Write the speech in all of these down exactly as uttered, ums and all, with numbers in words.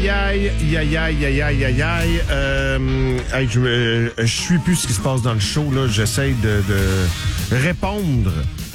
aïe, aïe, aïe, aïe, aïe, aïe, aïe, aïe. Euh, hey, je, euh, je suis plus ce qui se passe dans le show, là. J'essaie de, de répondre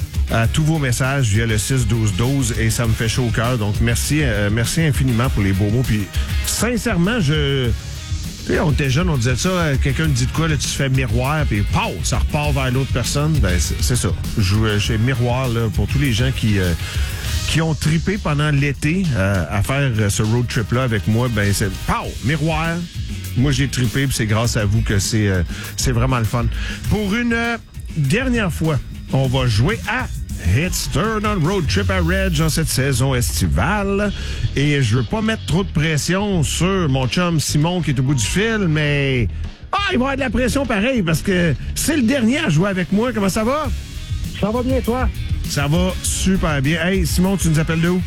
à tous vos messages via le six douze douze et ça me fait chaud au cœur. Donc, merci, euh, merci infiniment pour les beaux mots. Puis, sincèrement, je... Tu sais, on était jeunes, on disait ça, euh, quelqu'un dit de quoi, là, tu te fais miroir, puis pow, ça repart vers l'autre personne. Ben, c'est, c'est ça. Je joue chez Miroir, là, pour tous les gens qui... Euh, qui ont tripé pendant l'été euh, à faire euh, ce road trip-là avec moi, ben c'est pow, Miroir. Moi, j'ai tripé, puis c'est grâce à vous que c'est euh, c'est vraiment le fun. Pour une euh, dernière fois, on va jouer à Hitster dans le road trip à Reg en cette saison estivale. Et je veux pas mettre trop de pression sur mon chum Simon qui est au bout du fil, mais ah, il va y avoir de la pression pareil parce que c'est le dernier à jouer avec moi. Comment ça va? Ça va bien, toi? Ça va super bien. Hey, Simon, tu nous appelles d'où?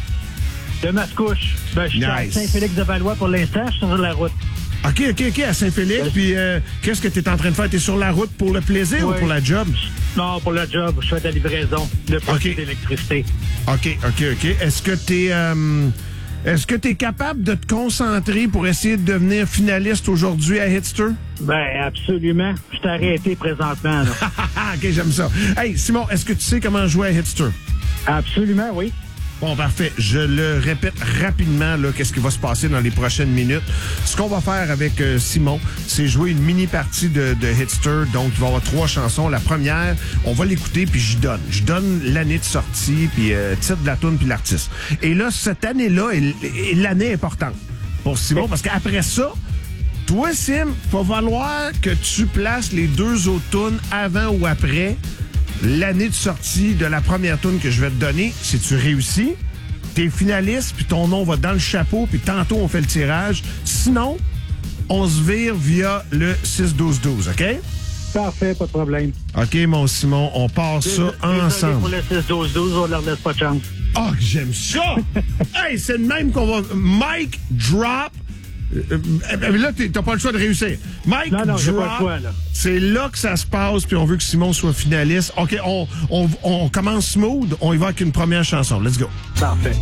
De Mascouche. Ben, je suis Nice. à Saint-Félix-de-Valois pour l'instant. Je suis sur la route. OK, OK, OK, à Saint-Félix. Ouais. Puis, euh, qu'est-ce que tu es en train de faire? Tu es sur la route pour le plaisir Ouais. ou pour la job? Non, pour le job. Je fais de la livraison de poste OK. d'électricité. OK, OK, OK. Est-ce que tu es... Euh, est-ce que tu es capable de te concentrer pour essayer de devenir finaliste aujourd'hui à Hitster? Ben, absolument. Je t'ai arrêté présentement, là. OK, j'aime ça. Hey, Simon, est-ce que tu sais comment jouer à Hitster? Absolument, oui. Bon, parfait. Je le répète rapidement, là, qu'est-ce qui va se passer dans les prochaines minutes. Ce qu'on va faire avec euh, Simon, c'est jouer une mini-partie de, de Hitster. Donc, il va y avoir trois chansons. La première, on va l'écouter, puis j'y donne. Je donne l'année de sortie, puis euh, titre de la tune, puis l'artiste. Et là, cette année-là est, est l'année importante pour Simon, parce qu'après ça, toi, Sim, il va falloir que tu places les deux autres tunes avant ou après l'année de sortie de la première tune que je vais te donner. Si tu réussis, t'es finaliste, puis ton nom va dans le chapeau, puis tantôt on fait le tirage. Sinon, on se vire via le six douze douze, OK? Parfait, pas de problème. OK, mon Simon, on part ça Désolé ensemble. pour le six douze douze, on leur laisse pas de chance. Ah, oh, j'aime ça! Hey, c'est le même qu'on va... Mike drop... Euh, euh, là, t'as pas le choix de réussir. Mike Non, non, j'ai drop, pas le choix, là. c'est là que ça se passe, puis on veut que Simon soit finaliste. OK, on, on, on commence smooth, on y va avec une première chanson. Let's go. Parfait.